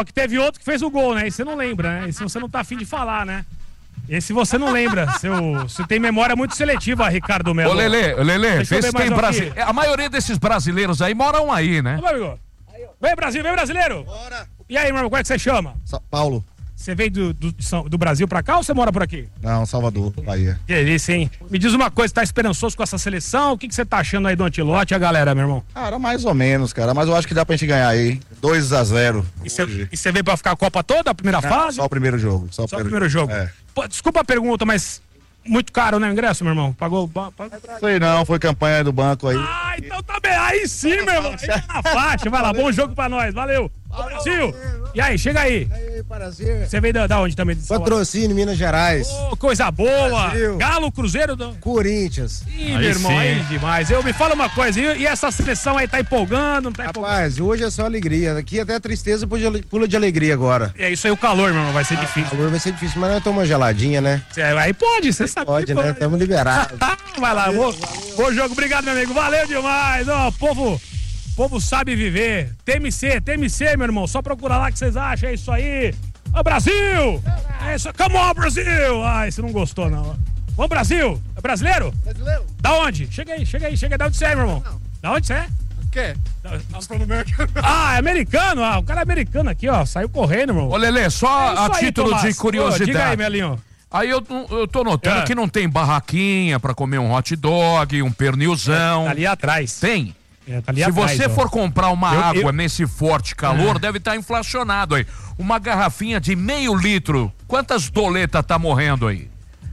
que teve outro que fez o gol, né? E você não lembra, né? Esse você não tá afim de falar, né? Esse você não lembra. Você tem memória muito seletiva, Ricardo Melo. Ô, Lelê, vê se tem brasileiro. A maioria desses brasileiros aí moram aí, né? Ô, meu amigo. Vem, Brasil, vem, brasileiro. Bora. E aí, meu irmão, como é que você chama? Paulo. Você veio do Brasil pra cá ou você mora por aqui? Não, Salvador, Bahia. Que delícia, hein? Me diz uma coisa, tá esperançoso com essa seleção? O que você tá achando aí do Ancelotti e a galera, meu irmão? Cara, mais ou menos, cara. Mas eu acho que dá pra gente ganhar aí. 2-0. E você veio pra ficar a Copa toda, a primeira fase? Só o primeiro jogo. Só o primeiro jogo. É. Pô, desculpa a pergunta, mas muito caro, né, o ingresso, meu irmão? Pagou? Sei não, foi campanha do banco aí. Ah, então tá bem. Aí sim, meu irmão. Aí tá na faixa. Vai lá, bom jogo pra nós. Valeu. Brasil. E aí, chega aí. Prazer. Você veio da onde também? Patrocínio, Minas Gerais. Oh, coisa boa. Brasil. Galo, Cruzeiro. Corinthians. Ih, meu irmão, aí demais. Me fala uma coisa, e essa seleção aí tá empolgando, não tá empolgando? Rapaz, hoje é só alegria. Aqui até tristeza pula de alegria agora. É isso aí, o calor, meu irmão, vai ser difícil. O calor vai ser difícil, mas nós tomamos uma geladinha, né? Aí pode, você sabe. Pode, né? Estamos liberados. Vai lá, bom jogo. Obrigado, meu amigo. Valeu demais. Ó, povo sabe viver. TMC, meu irmão. Só procura lá que vocês acham. É isso aí. Ô, Brasil! É isso. Come on, Brasil! Ai, você não gostou, não. Vamos, Brasil! É brasileiro? Brasileiro. Da onde? Chega aí. Da onde você é, meu irmão? Da onde você é? O quê? Ah, é americano? Ah, o cara é americano aqui, ó. Saiu correndo, meu irmão. Ô, Lelê, só a título de curiosidade. Diga aí, Melinho. Aí eu tô notando que não tem barraquinha pra comer um hot dog, um pernilzão. Tá ali atrás. Tem? Tá ali Se atrás, você ó. for comprar uma água nesse forte calor, deve estar inflacionado aí. Uma garrafinha de meio litro, quantas doletas tá morrendo aí?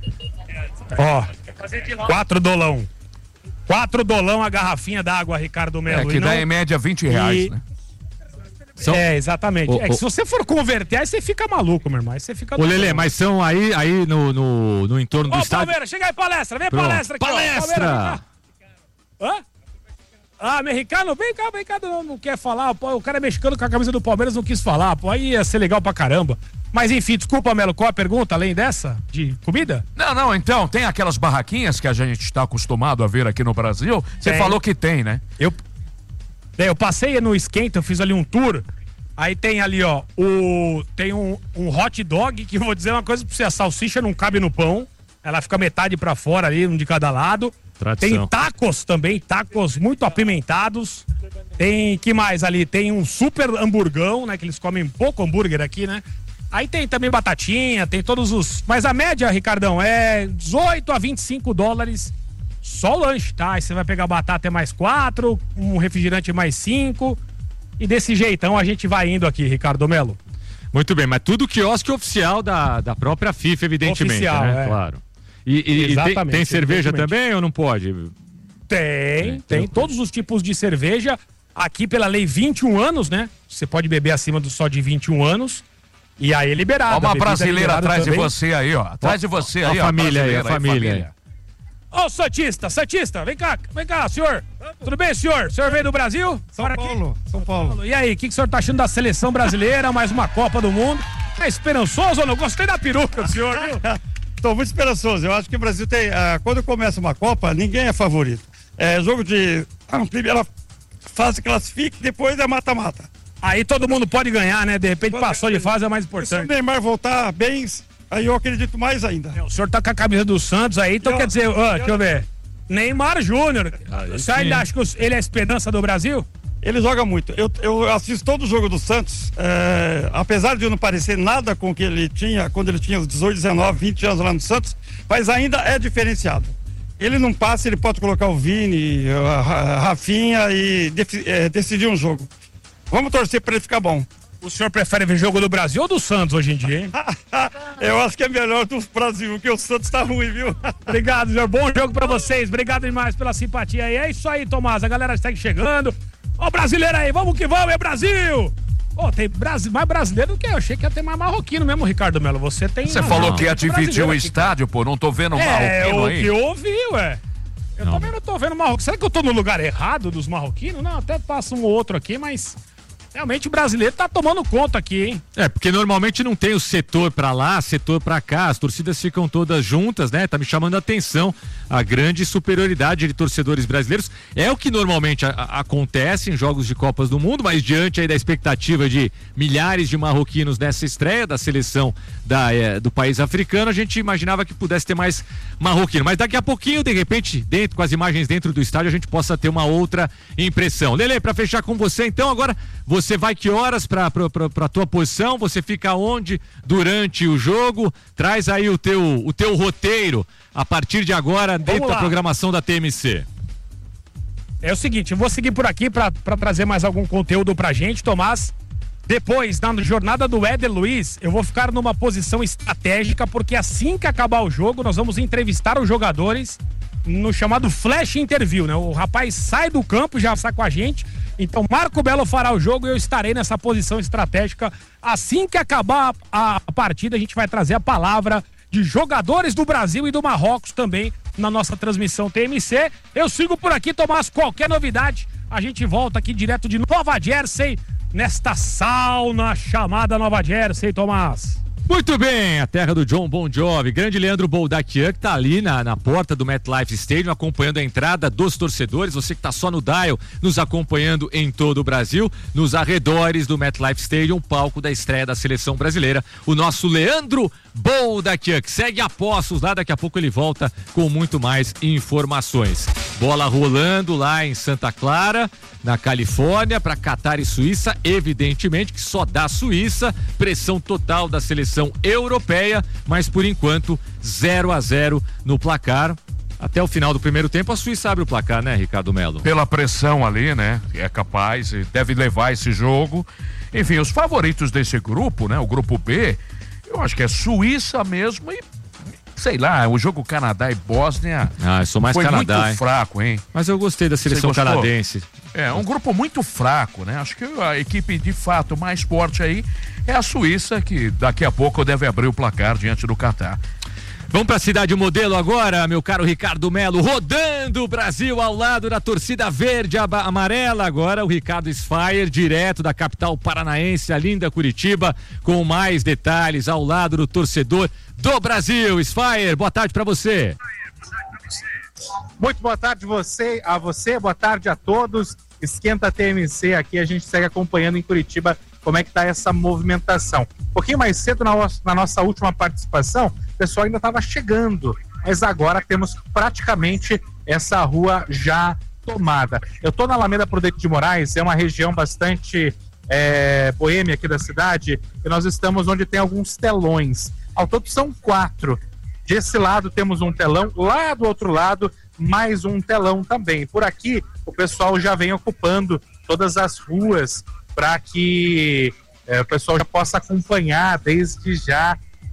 Ó, 4 dolão. 4 dolão a garrafinha d'água, Ricardo Melo. Que dá em média R$20, né? Exatamente. Que se você for converter, aí você fica maluco, meu irmão. Aí você fica. Ô, Lelê, mas são aí no entorno do estádio. Palmeiras, chega aí, palestra. Vem, Pronto. palestra aqui, Palestra! Ó. Hã? Ah, mexicano, vem cá, não quer falar. Pô, o cara é mexicano com a camisa do Palmeiras não quis falar. Pô, aí ia ser legal pra caramba. Mas enfim, desculpa, Melo, qual a pergunta além dessa? De comida? Não, então, tem aquelas barraquinhas que a gente está acostumado a ver aqui no Brasil. Você falou que tem, né? Eu passei no Esquenta, eu fiz ali um tour. Aí tem ali, ó, tem um hot dog, que eu vou dizer uma coisa pra você, a salsicha não cabe no pão. Ela fica metade pra fora ali, um de cada lado. Tradição. Tem tacos também, tacos muito apimentados. Tem, que mais ali? Tem um super hamburgão, né? Que eles comem pouco hambúrguer aqui, né? Aí tem também batatinha, tem todos os... Mas a média, Ricardão, é 18 a 25 dólares só o lanche, tá? Aí você vai pegar batata é mais 4, um refrigerante mais 5. E desse jeitão a gente vai indo aqui, Ricardo Melo. Muito bem, mas tudo quiosque oficial da própria FIFA, evidentemente, oficial, né? Claro. E tem cerveja também ou não pode? Tem todos os tipos de cerveja. Aqui pela lei 21 anos, né? Você pode beber acima do só de 21 anos. E aí é liberado. Ó, uma brasileira atrás de você aí, ó. Atrás de você aí, ó. A família. Ô, Santista, vem cá, senhor. Tudo bem, senhor? O senhor veio do Brasil? São Paulo. E aí, o que o senhor tá achando da seleção brasileira? Mais uma Copa do Mundo. É esperançoso ou não? Gostei da peruca do senhor, viu? Tô muito esperançoso. Eu acho que o Brasil tem. Quando começa uma Copa, ninguém é favorito. É jogo de. Primeira fase classifica, depois é mata-mata. Aí todo mundo pode ganhar, né? De repente passou de fase, é mais importante. Se o Neymar voltar bem, aí eu acredito mais ainda. O senhor tá com a camisa do Santos aí, então quer dizer, deixa eu ver. Neymar Júnior. Você ainda acha que ele é a esperança do Brasil? Ele joga muito. Eu assisto todo o jogo do Santos, apesar de eu não parecer nada com o que ele tinha quando ele tinha os 18, 19, 20 anos lá no Santos, mas ainda é diferenciado. Ele não passa, ele pode colocar o Vini, a Rafinha e decidir um jogo. Vamos torcer para ele ficar bom. O senhor prefere ver jogo do Brasil ou do Santos hoje em dia, hein? Eu acho que é melhor do Brasil, porque o Santos tá ruim, viu? Obrigado, senhor. Bom jogo pra vocês. Obrigado demais pela simpatia aí. É isso aí, Tomás. A galera segue chegando. Ó, brasileiro aí, vamos que vamos, é Brasil! Ó, tem mais brasileiro do que eu. Achei que ia ter mais marroquino mesmo, Ricardo Melo. Você falou que ia dividir o estádio, pô. Não tô vendo marroquino aí. É o que eu ouvi, ué. Eu também não tô vendo marroquino. Será que eu tô no lugar errado dos marroquinos? Não, até passa um ou outro aqui, mas... Realmente o brasileiro tá tomando conta aqui, hein? Porque normalmente não tem o setor pra lá, setor pra cá, as torcidas ficam todas juntas, né? Tá me chamando a atenção a grande superioridade de torcedores brasileiros. É o que normalmente acontece em jogos de Copas do Mundo, mas diante aí da expectativa de milhares de marroquinos nessa estreia da seleção do país africano, a gente imaginava que pudesse ter mais marroquino. Mas daqui a pouquinho, de repente, com as imagens dentro do estádio, a gente possa ter uma outra impressão. Lele, pra fechar com você, então, agora você vai que horas pra tua posição? Você fica onde durante o jogo? Traz aí o teu roteiro a partir de agora dentro da programação da TMC. É o seguinte, eu vou seguir por aqui pra trazer mais algum conteúdo pra gente, Tomás. Depois, na jornada do Éder Luiz, eu vou ficar numa posição estratégica, porque assim que acabar o jogo, nós vamos entrevistar os jogadores no chamado flash interview, né? O rapaz sai do campo e já está com a gente. Então, Marco Belo fará o jogo e eu estarei nessa posição estratégica. Assim que acabar a partida, a gente vai trazer a palavra de jogadores do Brasil e do Marrocos também na nossa transmissão TMC. Eu sigo por aqui, Tomás. Qualquer novidade, a gente volta aqui direto de Nova Jersey, nesta sauna chamada Nova Jersey, Tomás. Muito bem, a terra do John Bon Jovi, grande Leandro Boldaquian, que tá ali na porta do MetLife Stadium, acompanhando a entrada dos torcedores. Você que tá só no dial, nos acompanhando em todo o Brasil, nos arredores do MetLife Stadium, palco da estreia da seleção brasileira, o nosso Leandro Boldaquian, que segue a postos lá, daqui a pouco ele volta com muito mais informações. Bola rolando lá em Santa Clara, na Califórnia, para Catar e Suíça, evidentemente que só dá Suíça, pressão total da seleção europeia, mas por enquanto 0-0 no placar. Até o final do primeiro tempo a Suíça abre o placar, né, Ricardo Melo? Pela pressão ali, né, é capaz, deve levar esse jogo. Enfim, os favoritos desse grupo, né, o grupo B, eu acho que é Suíça mesmo e sei lá, o jogo Canadá e Bósnia eu sou mais foi Canadá, muito fraco, hein? Mas eu gostei da seleção canadense. É, um grupo muito fraco, né? Acho que a equipe de fato mais forte aí é a Suíça, que daqui a pouco deve abrir o placar diante do Catar. Vamos para a cidade modelo agora, meu caro Ricardo Melo, rodando o Brasil ao lado da torcida verde amarela. Agora o Ricardo Sfaier, direto da capital paranaense, a linda Curitiba, com mais detalhes ao lado do torcedor do Brasil. Sfaier, boa tarde para você. Muito boa tarde a você, boa tarde a todos. Esquenta TMC aqui, a gente segue acompanhando em Curitiba como é que tá essa movimentação. Um pouquinho mais cedo na nossa última participação, o pessoal ainda estava chegando, mas agora temos praticamente essa rua já tomada. Eu tô na Alameda Prudente de Moraes, é uma região bastante boêmia aqui da cidade, e nós estamos onde tem alguns telões. Ao todo são 4. Desse lado temos um telão, lá do outro lado mais um telão também. Por aqui o pessoal já vem ocupando todas as ruas para que o pessoal já possa acompanhar desde já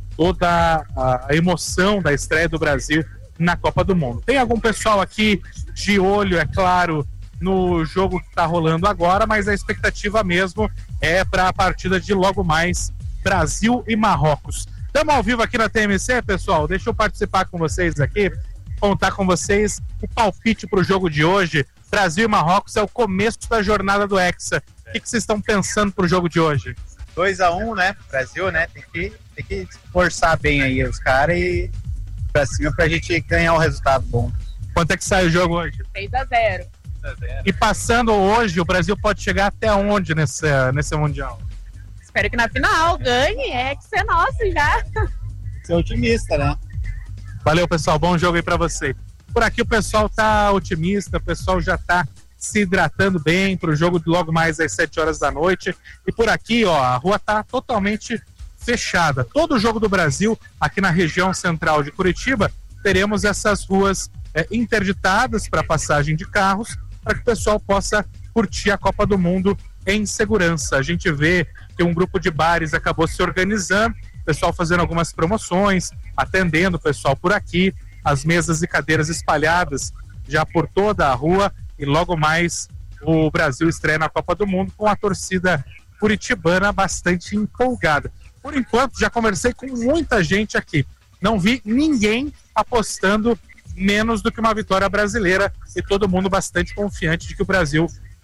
toda a emoção da estreia do Brasil na Copa do Mundo. Tem algum pessoal aqui de olho, é claro, no jogo que está rolando agora, mas a expectativa mesmo é para a partida de logo mais Brasil e Marrocos. Estamos ao vivo aqui na TMC, pessoal. Deixa eu participar com vocês aqui, contar com vocês o palpite para o jogo de hoje. Brasil e Marrocos é o começo da jornada do Hexa. O que vocês estão pensando para o jogo de hoje? 2-1, né? Brasil, né? Tem que esforçar bem aí os caras e pra cima pra gente ganhar um resultado bom. Quanto é que sai o jogo hoje? 6-0. E passando hoje, o Brasil pode chegar até onde nesse Mundial? Espero que na final ganhe, que é nosso já. Ser otimista, né? Valeu, pessoal. Bom jogo aí pra você. Por aqui o pessoal tá otimista, o pessoal já tá se hidratando bem pro jogo de logo mais às 7 horas da noite. E por aqui, ó, a rua tá totalmente fechada. Todo o jogo do Brasil, aqui na região central de Curitiba, teremos essas ruas interditadas para passagem de carros, para que o pessoal possa curtir a Copa do Mundo em segurança. A gente vê que um grupo de bares acabou se organizando, o pessoal fazendo algumas promoções, atendendo o pessoal por aqui, as mesas e cadeiras espalhadas já por toda a rua, e logo mais o Brasil estreia na Copa do Mundo com a torcida curitibana bastante empolgada. Por enquanto, já conversei com muita gente aqui, não vi ninguém apostando menos do que uma vitória brasileira, e todo mundo bastante confiante de que o Brasil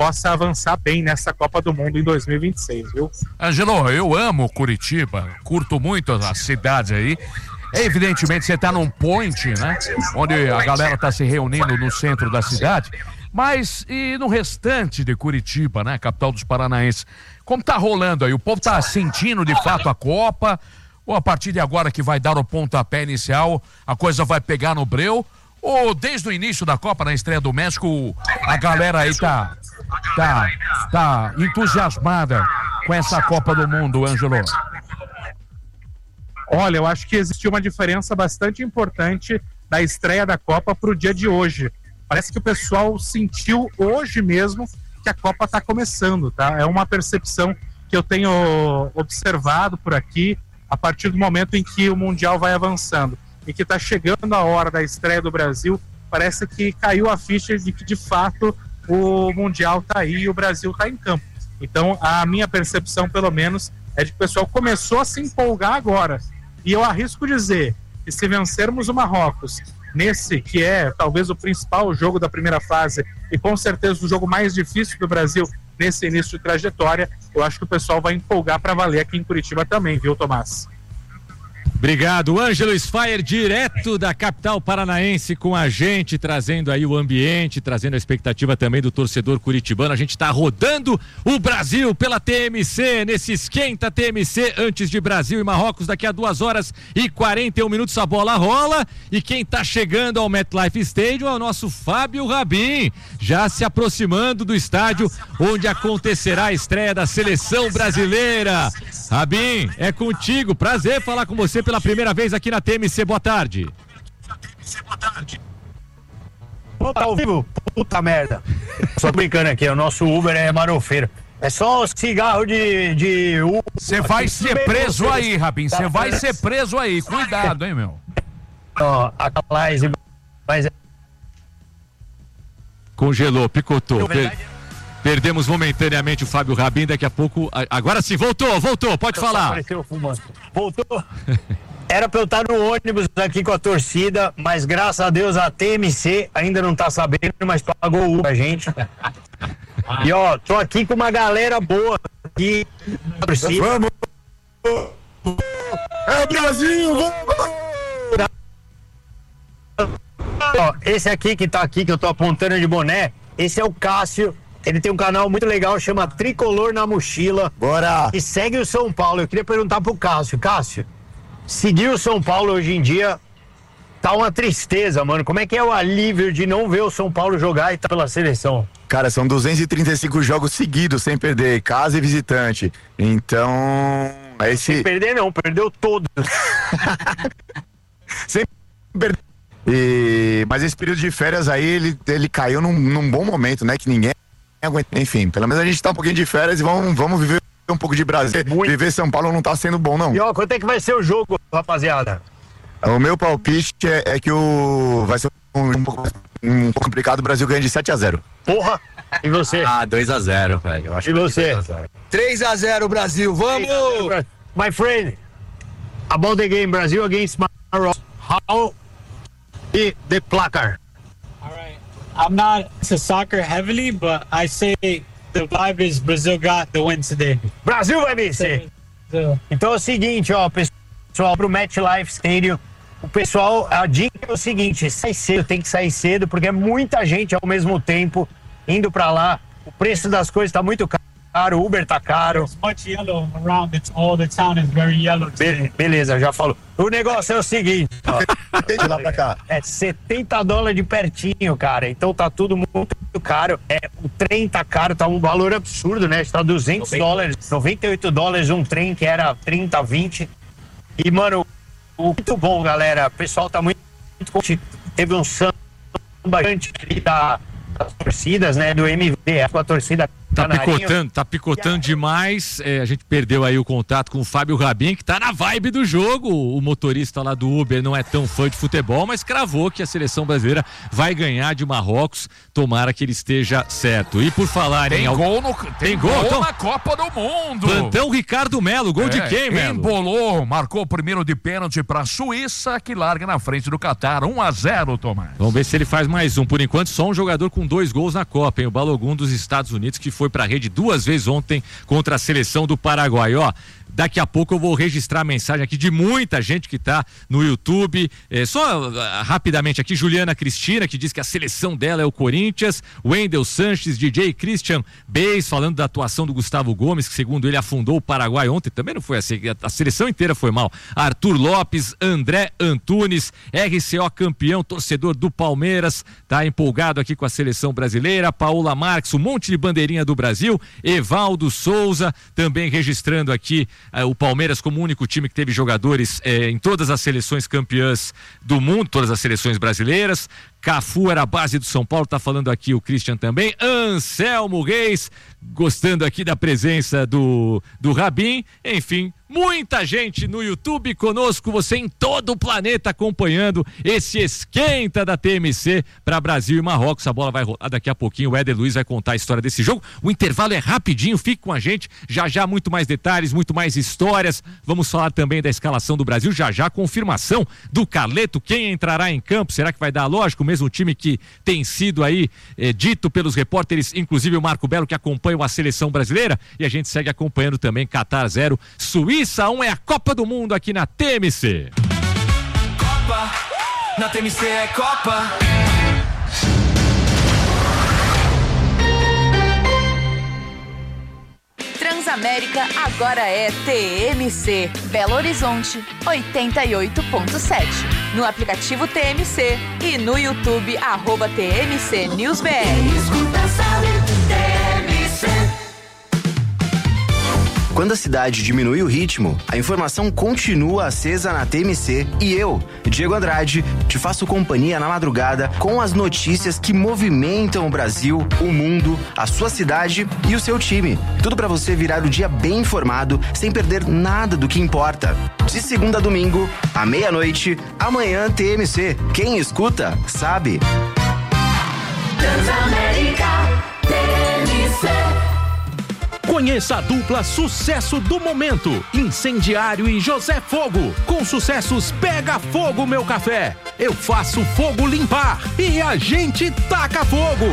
possa avançar bem nessa Copa do Mundo em 2026, viu? Angelo, eu amo Curitiba, curto muito as cidades aí. Evidentemente você tá num point, né? Onde a galera tá se reunindo no centro da cidade. Mas e no restante de Curitiba, né? Capital dos paranaenses. Como tá rolando aí? O povo tá sentindo de fato a Copa? Ou a partir de agora que vai dar o pontapé inicial, a coisa vai pegar no breu? Ou desde o início da Copa, na estreia do México, a galera aí tá entusiasmada com essa Copa do Mundo, Ângelo? Olha, eu acho que existiu uma diferença bastante importante da estreia da Copa para o dia de hoje. Parece que o pessoal sentiu hoje mesmo que a Copa está começando, tá? É uma percepção que eu tenho observado por aqui a partir do momento em que o Mundial vai avançando e que está chegando a hora da estreia do Brasil. Parece que caiu a ficha de que de fato o Mundial está aí e o Brasil está em campo. Então a minha percepção, pelo menos, é de que o pessoal começou a se empolgar agora. E eu arrisco dizer que se vencermos o Marrocos nesse que é talvez o principal jogo da primeira fase e com certeza o jogo mais difícil do Brasil nesse início de trajetória, eu acho que o pessoal vai empolgar para valer aqui em Curitiba também, viu, Tomás? Obrigado, Ângelo Sfayer, direto da capital paranaense com a gente, trazendo aí o ambiente, trazendo a expectativa também do torcedor curitibano. A gente está rodando o Brasil pela TMC, nesse esquenta TMC, antes de Brasil e Marrocos, daqui a 2h41 a bola rola, e quem está chegando ao MetLife Stadium é o nosso Fábio Rabin, já se aproximando do estádio onde acontecerá a estreia da seleção brasileira. Rabin, é contigo, prazer falar com você pela primeira vez aqui na TMC, boa tarde. Tá ao vivo? Puta merda. Só brincando aqui, o nosso Uber é marofeiro. É só cigarro de Uber. Você vai ser preso aí, Rabin, você vai ser preso aí, cuidado, hein, meu. Ó, a Laís, mas... Congelou, picotou. Perdemos momentaneamente o Fábio Rabin, daqui a pouco... Agora sim, voltou, pode falar. Voltou. Era pra eu estar no ônibus aqui com a torcida, mas graças a Deus a TMC ainda não tá sabendo, mas pagou o pra gente. E ó, tô aqui com uma galera boa aqui. Vamos! É o Brasil, vamos! Ó, esse aqui que tá aqui, que eu tô apontando de boné, esse é o Cássio. Ele tem um canal muito legal, chama Tricolor na Mochila. Bora! E segue o São Paulo. Eu queria perguntar pro Cássio. Cássio, seguir o São Paulo hoje em dia tá uma tristeza, mano. Como é que é o alívio de não ver o São Paulo jogar e tá pela seleção? Cara, são 235 jogos seguidos sem perder, casa e visitante. Então, Sem perder não, perdeu todos. sem perder. Mas esse período de férias aí, ele caiu num bom momento, né? Que ninguém aguenta. Enfim, pelo menos a gente tá um pouquinho de férias e vamos viver um pouco de Brasil. Viver São Paulo não tá sendo bom, não. E ó, quanto é que vai ser o jogo, rapaziada? O meu palpite é que vai ser um pouco complicado, o Brasil ganha de 7-0. Porra! E você? 2-0, velho. Eu acho. E você? 3-0 Brasil, vamos! My friend, about the game Brazil against Morocco, how is the placar? All right. I'm not into soccer heavily, but I say the vibe is Brazil got the win today. Brasil vai vencer. Então é o seguinte, ó, pessoal, pro MetLife Stadium, o pessoal, a dica é o seguinte, sai cedo, tem que sair cedo, porque é muita gente ao mesmo tempo indo pra lá. O preço das coisas tá muito caro, o Uber tá caro. There's much yellow around it. All the town is very yellow. Beleza, já falou. O negócio é o seguinte, ó, de lá pra cá. é $70 de pertinho, cara. Então tá tudo muito caro. O trem tá caro, tá um valor absurdo, né? Está $200, $98 um trem que era 30, 20. E, mano, muito bom, galera. O pessoal tá muito teve um samba gigante das torcidas, né? Do MVD, com a torcida Tá picotando demais. A gente perdeu aí o contato com o Fábio Rabin, que tá na vibe do jogo. O motorista lá do Uber não é tão fã de futebol, mas cravou que a seleção brasileira vai ganhar de Marrocos. Tomara que ele esteja certo. E por falar tem gol então, na Copa do Mundo. Plantão Ricardo Melo, gol de quem, Melo? Embolou, marcou o primeiro de pênalti pra Suíça, que larga na frente do Catar, 1-0, Tomás. Vamos ver se ele faz mais um. Por enquanto, só um jogador com 2 gols na Copa, hein? O Balogun dos Estados Unidos, que foi pra rede 2 vezes ontem contra a seleção do Paraguai. Ó, daqui a pouco eu vou registrar a mensagem aqui de muita gente que tá no YouTube. Só rapidamente aqui, Juliana Cristina, que diz que a seleção dela é o Corinthians. Wendel Sanches, DJ Christian Beis, falando da atuação do Gustavo Gomes, que segundo ele afundou o Paraguai ontem. Também não foi assim, a seleção inteira foi mal. Arthur Lopes, André Antunes, RCO campeão, torcedor do Palmeiras, tá empolgado aqui com a seleção brasileira. Paola Marques, um monte de bandeirinha do Brasil. Evaldo Souza, também registrando aqui o Palmeiras como o único time que teve jogadores em todas as seleções campeãs do mundo, todas as seleções brasileiras. Cafu era a base do São Paulo, tá falando aqui o Christian também. Anselmo Reis, gostando aqui da presença do Rabin. Enfim, muita gente no YouTube conosco, você em todo o planeta acompanhando esse esquenta da TMC para Brasil e Marrocos. A bola vai rolar daqui a pouquinho, o Éder Luiz vai contar a história desse jogo. O intervalo é rapidinho, fique com a gente, já muito mais detalhes, muito mais histórias. Vamos falar também da escalação do Brasil, já confirmação do Carleto, quem entrará em campo, será que vai dar lógico? O mesmo time que tem sido aí dito pelos repórteres, inclusive o Marco Belo, que acompanha a seleção brasileira, e a gente segue acompanhando também Catar 0, Suíça 1, é a Copa do Mundo aqui na TMC. Copa, na TMC é Copa. Transamérica agora é TMC. Belo Horizonte 88.7. No aplicativo TMC e no YouTube @TMC News BR. Quando a cidade diminui o ritmo, a informação continua acesa na TMC e eu, Diego Andrade, te faço companhia na madrugada com as notícias que movimentam o Brasil, o mundo, a sua cidade e o seu time. Tudo para você virar o dia bem informado, sem perder nada do que importa. De segunda a domingo, à meia-noite, amanhã TMC. Quem escuta, sabe. Transamérica, TMC. Conheça a dupla sucesso do momento, Incendiário e José Fogo. Com sucessos Pega Fogo Meu Café, Eu Faço Fogo Limpar e A Gente Taca Fogo.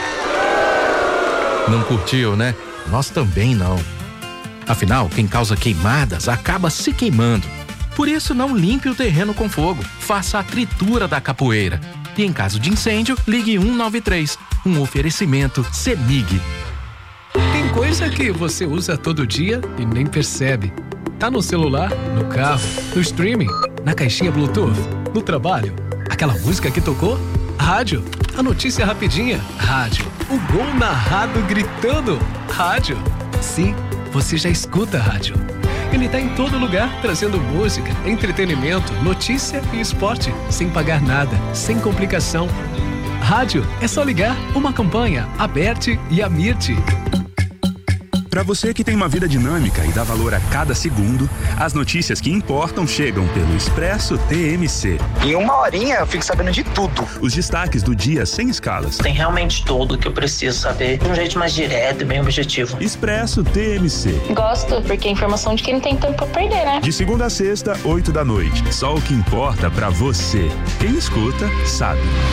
Não curtiu, né? Nós também não. Afinal, quem causa queimadas acaba se queimando. Por isso, não limpe o terreno com fogo. Faça a tritura da capoeira. E em caso de incêndio, ligue 193. Um oferecimento CEMIG. Tem coisa que você usa todo dia e nem percebe. Tá no celular, no carro, no streaming, na caixinha Bluetooth, no trabalho. Aquela música que tocou? Rádio. A notícia rapidinha? Rádio. O gol narrado gritando? Rádio. Sim, você já escuta rádio. Ele tá em todo lugar, trazendo música, entretenimento, notícia e esporte, sem pagar nada, sem complicação. Rádio é só ligar uma campanha, Aberte e Amirte. Para você que tem uma vida dinâmica e dá valor a cada segundo, as notícias que importam chegam pelo Expresso TMC. Em uma horinha eu fico sabendo de tudo. Os destaques do dia sem escalas. Tem realmente tudo que eu preciso saber de um jeito mais direto e bem objetivo. Expresso TMC. Gosto, porque é informação de quem não tem tempo pra perder, né? De segunda a sexta, 8 da noite. Só o que importa pra você. Quem escuta, sabe.